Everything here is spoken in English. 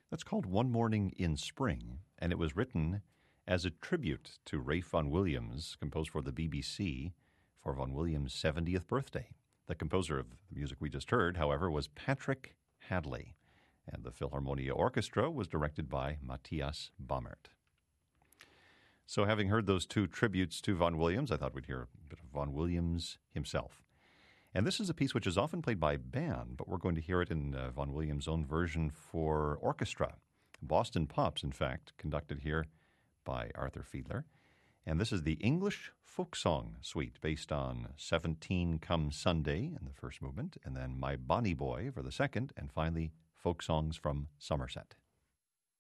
That's called One Morning in Spring, and it was written as a tribute to Ralph Vaughan Williams, composed for the BBC for Vaughan Williams' 70th birthday. The composer of the music we just heard, however, was Patrick Hadley, and the Philharmonia Orchestra was directed by Matthias Baumert. So having heard those two tributes to Vaughan Williams, I thought we'd hear a bit of Vaughan Williams himself. And this is a piece which is often played by band, but we're going to hear it in Vaughan Williams' own version for orchestra. Boston Pops, in fact, conducted here by Arthur Fiedler. And this is the English Folk Song Suite, based on 17 Come Sunday in the first movement, and then My Bonnie Boy for the second, and finally Folk Songs from Somerset.